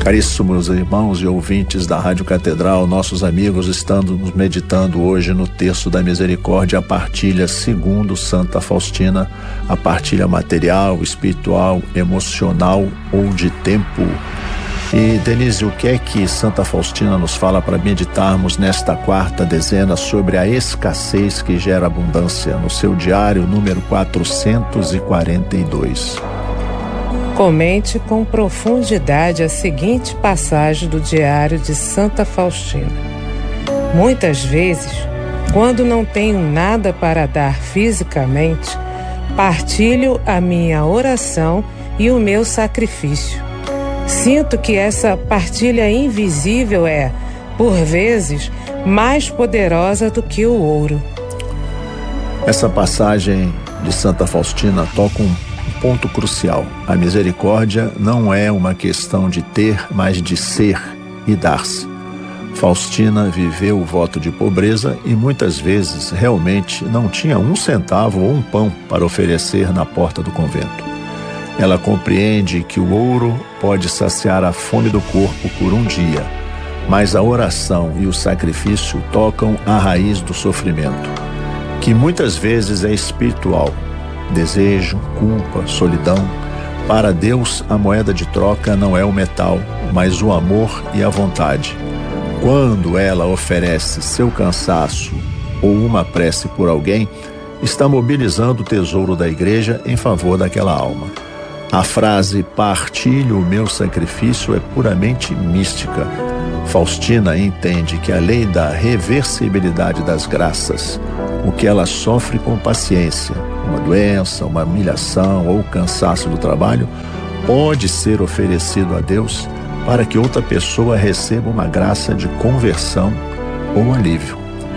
Caríssimos irmãos e ouvintes da Rádio Catedral, nossos amigos, estamos meditando hoje no texto da misericórdia, a partilha segundo Santa Faustina, a partilha material, espiritual, emocional ou de tempo. E Denise, o que é que Santa Faustina nos fala para meditarmos nesta quarta dezena sobre a escassez que gera abundância, no seu diário número 442? Comente com profundidade a seguinte passagem do diário de Santa Faustina. Muitas vezes, quando não tenho nada para dar fisicamente, partilho a minha oração e o meu sacrifício. Sinto que essa partilha invisível é, por vezes, mais poderosa do que o ouro. Essa passagem de Santa Faustina toca um ponto crucial. A misericórdia não é uma questão de ter, mas de ser e dar-se. Faustina viveu o voto de pobreza e muitas vezes realmente não tinha um centavo ou um pão para oferecer na porta do convento. Ela compreende que o ouro pode saciar a fome do corpo por um dia, mas a oração e o sacrifício tocam a raiz do sofrimento, que muitas vezes é espiritual. Desejo, culpa, solidão. Para Deus, a moeda de troca não é o metal, mas o amor e a vontade. Quando ela oferece seu cansaço ou uma prece por alguém, está mobilizando o tesouro da igreja em favor daquela alma. A frase "partilho o meu sacrifício" é puramente mística. Faustina entende que a lei da reversibilidade das graças, o que ela sofre com paciência, uma doença, uma humilhação ou cansaço do trabalho, pode ser oferecido a Deus para que outra pessoa receba uma graça de conversão ou alívio.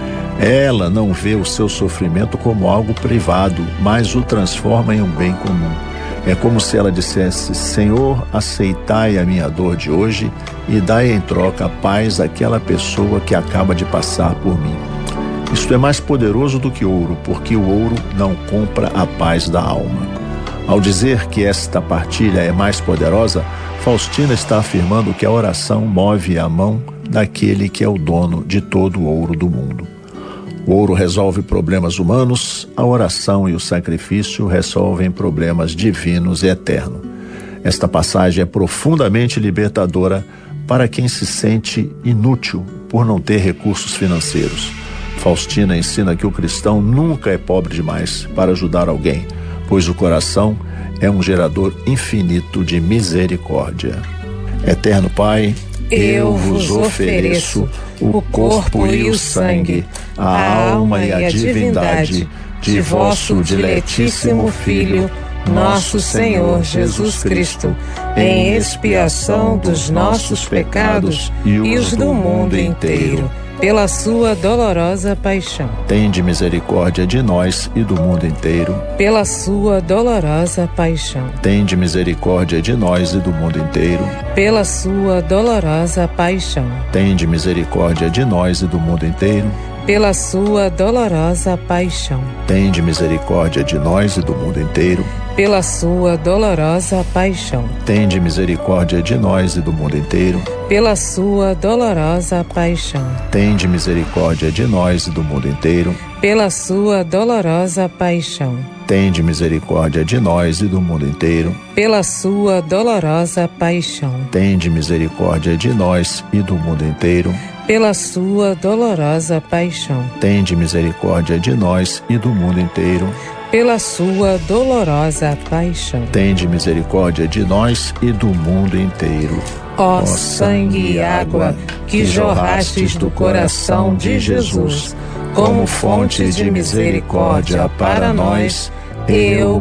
Ela não vê o seu sofrimento como algo privado, mas o transforma em um bem comum. É como se ela dissesse: Senhor, aceitai a minha dor de hoje e dai em troca a paz àquela pessoa que acaba de passar por mim. Isto é mais poderoso do que ouro, porque o ouro não compra a paz da alma. Ao dizer que esta partilha é mais poderosa, Faustina está afirmando que a oração move a mão daquele que é o dono de todo o ouro do mundo. O ouro resolve problemas humanos, a oração e o sacrifício resolvem problemas divinos e eternos. Esta passagem é profundamente libertadora para quem se sente inútil por não ter recursos financeiros. Faustina ensina que o cristão nunca é pobre demais para ajudar alguém, pois o coração é um gerador infinito de misericórdia. Eterno Pai, eu vos ofereço o corpo e o sangue, a alma e a divindade de vosso diletíssimo Filho, nosso Senhor Jesus Cristo, em expiação dos nossos pecados e os do mundo inteiro, pela sua dolorosa paixão. Tende misericórdia de nós e do mundo inteiro. Pela sua dolorosa paixão. Tende misericórdia de nós e do mundo inteiro. Pela sua dolorosa paixão. Tende misericórdia de nós e do mundo inteiro. Pela sua dolorosa paixão. Tende misericórdia de nós e do mundo inteiro. Pela sua dolorosa paixão. Tende misericórdia de nós e do mundo inteiro. Pela sua dolorosa paixão. Tende misericórdia de nós e do mundo inteiro. Pela sua dolorosa paixão. Tende misericórdia de nós e do mundo inteiro. Pela sua dolorosa paixão. Tende misericórdia de nós e do mundo inteiro. Pela sua dolorosa paixão. Tende misericórdia de nós e do mundo inteiro. Pela sua dolorosa paixão. Tende misericórdia de nós e do mundo inteiro. Ó sangue e água que jorrastes do coração de Jesus, como fonte de misericórdia para nós, eu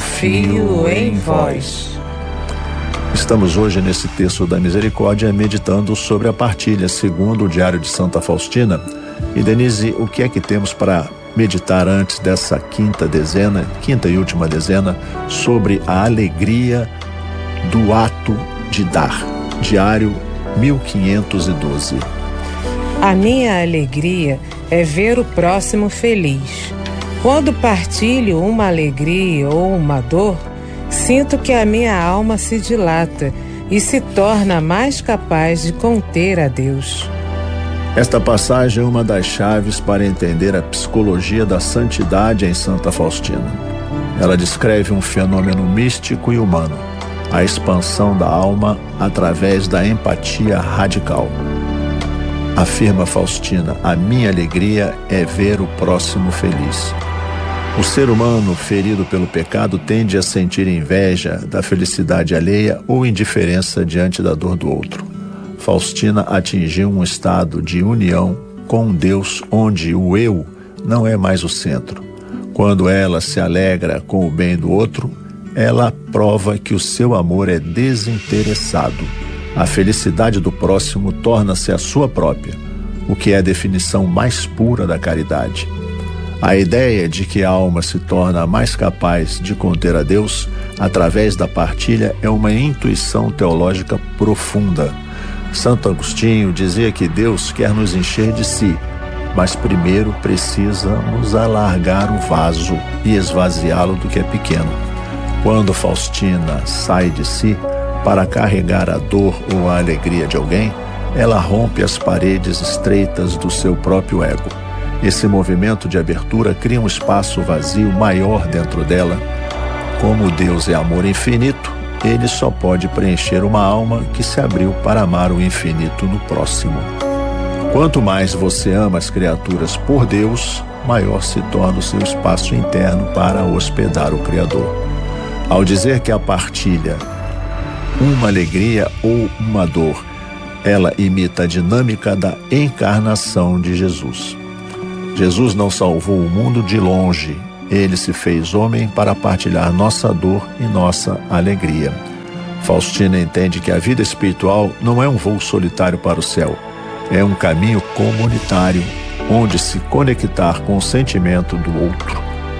confio em vós. Estamos hoje nesse texto da misericórdia meditando sobre a partilha segundo o diário de Santa Faustina. E Denise, o que é que temos para meditar antes dessa quinta e última dezena, sobre a alegria do ato de dar? Diário 1512. A minha alegria é ver o próximo feliz. Quando partilho uma alegria ou uma dor, sinto que a minha alma se dilata e se torna mais capaz de conter a Deus. Esta passagem é uma das chaves para entender a psicologia da santidade em Santa Faustina. Ela descreve um fenômeno místico e humano, a expansão da alma através da empatia radical. Afirma Faustina: a minha alegria é ver o próximo feliz. O ser humano ferido pelo pecado tende a sentir inveja da felicidade alheia ou indiferença diante da dor do outro. Faustina atingiu um estado de união com Deus onde o eu não é mais o centro. Quando ela se alegra com o bem do outro, ela prova que o seu amor é desinteressado. A felicidade do próximo torna-se a sua própria, o que é a definição mais pura da caridade. A ideia de que a alma se torna mais capaz de conter a Deus através da partilha é uma intuição teológica profunda. Santo Agostinho dizia que Deus quer nos encher de si, mas primeiro precisamos alargar o vaso e esvaziá-lo do que é pequeno. Quando Faustina sai de si para carregar a dor ou a alegria de alguém, ela rompe as paredes estreitas do seu próprio ego. Esse movimento de abertura cria um espaço vazio maior dentro dela. Como Deus é amor infinito, ele só pode preencher uma alma que se abriu para amar o infinito no próximo. Quanto mais você ama as criaturas por Deus, maior se torna o seu espaço interno para hospedar o Criador. Ao dizer que a partilha, uma alegria ou uma dor, ela imita a dinâmica da encarnação de Jesus. Jesus não salvou o mundo de longe, ele se fez homem para partilhar nossa dor e nossa alegria. Faustina entende que a vida espiritual não é um voo solitário para o céu, é um caminho comunitário, onde se conectar com o sentimento do outro.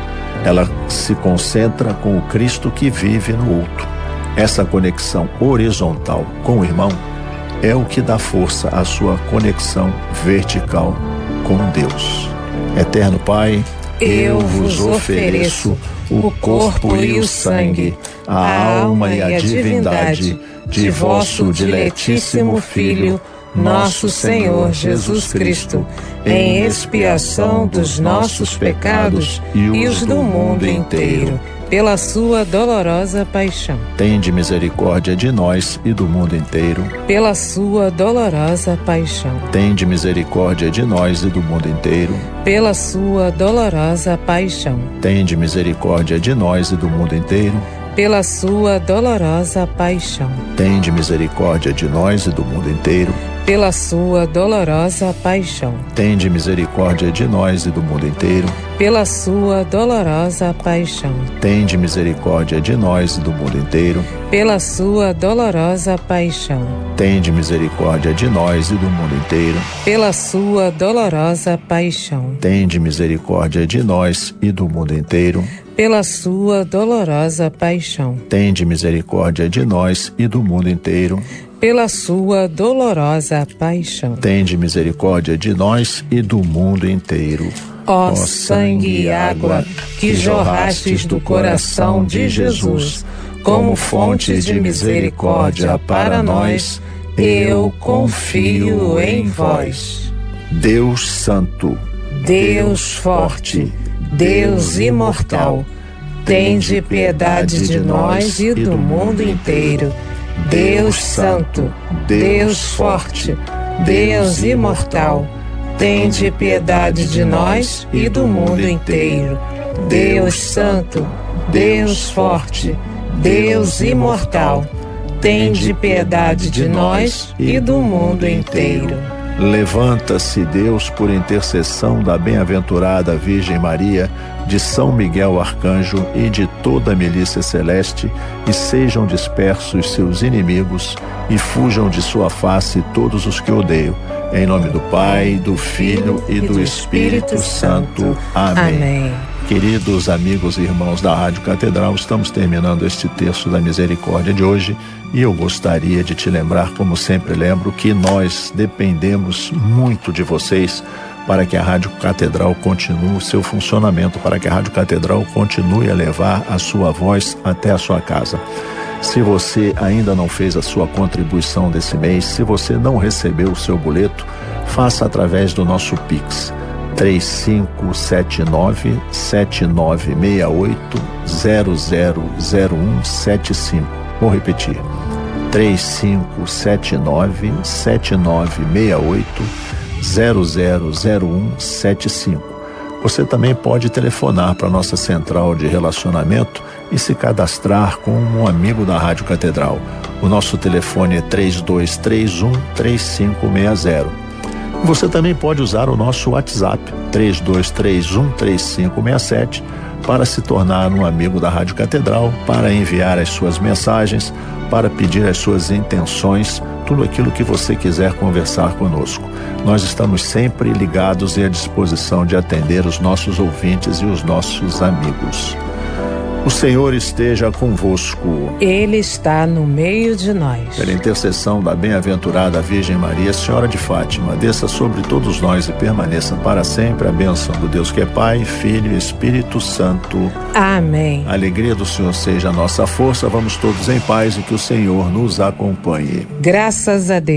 Ela se concentra com o Cristo que vive no outro. Essa conexão horizontal com o irmão é o que dá força à sua conexão vertical com Deus. Eterno Pai, eu vos ofereço o corpo e o sangue, a alma e a divindade de vosso diletíssimo Filho, nosso Senhor Jesus Cristo, em expiação dos nossos pecados e os do mundo inteiro, pela sua dolorosa paixão. Tende misericórdia de nós e do mundo inteiro, pela sua dolorosa paixão. Tende misericórdia de nós e do mundo inteiro, pela sua dolorosa paixão. Tende misericórdia de nós e do mundo inteiro, pela sua dolorosa paixão. Tende misericórdia de nós e do mundo inteiro, pela sua dolorosa paixão. Tende misericórdia de nós e do mundo inteiro, pela sua dolorosa paixão. Tende misericórdia de nós e do mundo inteiro, pela sua dolorosa paixão. Tende misericórdia de nós e do mundo inteiro, pela sua dolorosa paixão. Tende misericórdia de nós e do mundo inteiro, pela sua dolorosa paixão. Tende misericórdia de nós e do mundo inteiro, pela sua dolorosa paixão. Tende misericórdia de nós e do mundo inteiro. Ó sangue e água que jorrastes do coração de Jesus, como fonte de misericórdia para nós, eu confio em vós. Deus Santo, Deus forte, Deus imortal, tende piedade de nós e do mundo inteiro. Deus Santo, Deus forte, Deus imortal, tende piedade de nós e do mundo inteiro. Deus Santo, Deus forte, Deus imortal, tende piedade de nós e do mundo inteiro. Levanta-se Deus por intercessão da bem-aventurada Virgem Maria, de São Miguel Arcanjo e de toda a milícia celeste, e sejam dispersos seus inimigos, e fujam de sua face todos os que odeiam. Em nome do Pai, do Filho e do Espírito Santo. Amém. Queridos amigos e irmãos da Rádio Catedral, estamos terminando este terço da misericórdia de hoje, e eu gostaria de te lembrar, como sempre lembro, que nós dependemos muito de vocês para que a Rádio Catedral continue o seu funcionamento, para que a Rádio Catedral continue a levar a sua voz até a sua casa. Se você ainda não fez a sua contribuição desse mês, se você não recebeu o seu boleto, faça através do nosso Pix 3579-7968-000175. Vou repetir, 3579-7968-000175. Você também pode telefonar para a nossa central de relacionamento e se cadastrar como um amigo da Rádio Catedral. O nosso telefone é 3231-3560. Você também pode usar o nosso WhatsApp 3231-3567 para se tornar um amigo da Rádio Catedral, para enviar as suas mensagens, para pedir as suas intenções, tudo aquilo que você quiser conversar conosco. Nós estamos sempre ligados e à disposição de atender os nossos ouvintes e os nossos amigos. O Senhor esteja convosco. Ele está no meio de nós. Pela intercessão da bem-aventurada Virgem Maria, Senhora de Fátima, desça sobre todos nós e permaneça para sempre a bênção do Deus que é Pai, Filho e Espírito Santo. Amém. A alegria do Senhor seja a nossa força. Vamos todos em paz e que o Senhor nos acompanhe. Graças a Deus.